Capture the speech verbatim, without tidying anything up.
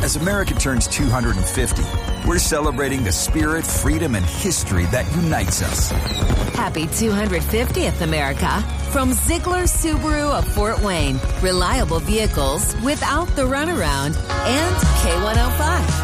As America turns two hundred fifty, we're celebrating the spirit, freedom, and history that unites us. Happy two hundred fiftieth, America. From Ziegler Subaru of Fort Wayne. Reliable vehicles without the runaround. And K one oh five.